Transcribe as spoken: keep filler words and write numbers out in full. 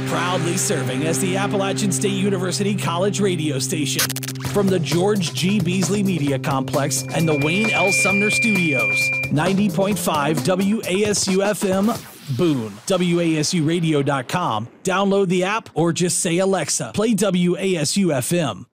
Proudly serving as the Appalachian State University College radio station. From the George G. Beasley Media Complex and the Wayne L. Sumner Studios. ninety point five W A S U F M, Boone. W A S U radio dot com. Download the app or just say, Alexa, play W A S U F M.